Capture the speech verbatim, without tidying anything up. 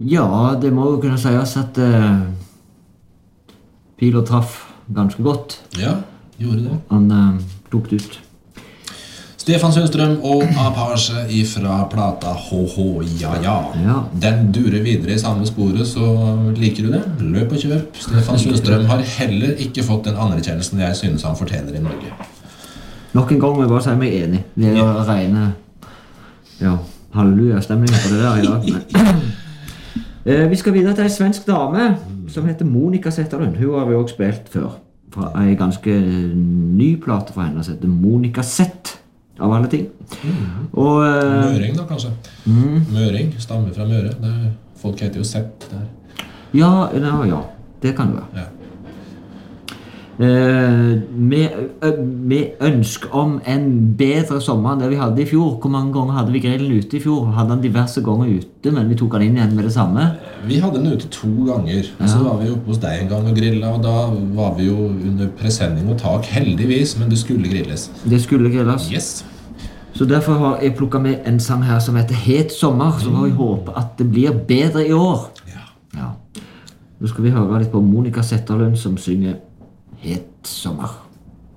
Ja, det må jo kunne sies at uh, Pilo traff ganske godt. Ja, gjorde det. Han uh, plukket ut. Stefan Sundstrøm og Apache ifra plata H H Ja Ja. Ja. Den durer videre i samme sporet, så liker du det? Løp og kjøp. Stefan Sundstrøm har heller ikke fått den anerkjennelsen jeg synes han fortjener i Norge. Nok en gang må jeg bare si meg enig. Det er jo ja. Rene ja, halleluja-stemningen på det der i dag. eh, vi skal videre til en svensk dame som heter Monica Zetterlund. Hun har vi også spilt før. Fra en ganske ny plate fra henne som heter Monica Zett. Av alle ting. Mm. Og, uh, Møring da, kanskje. Mm. Møring, stammer fra Møre. Det, folk heter jo Sett der. Ja, ja, ja. Det kan det være. Ja. Uh, med, uh, med ønske om en bedre sommer enn det vi hadde i fjor. Hvor mange ganger hadde vi grillen ute i fjor? Hadde den diverse ganger ute, men vi tok den inn igjen med det samme. Vi hadde den ute to ganger. Ja. Så var vi oppe hos deg en gang og grillet, og da var vi jo under presenning og tak, heldigvis, men det skulle grilles. Det skulle grilles. Yes. Så derfor har jeg plukket med en sang her som heter Het sommer, så får vi håpe at det blir bedre i år. Ja. Ja. Nå skal vi høre litt på Monica Zetterlund som synger Het sommer.